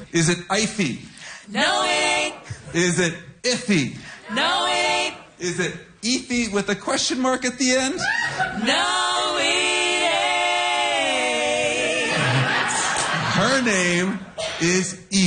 Is it Ify? No, it ain't. Is it Iffy? No, it ain't. Is it Ethy with a question mark at the end? No, it ain't. Her name is Ethy.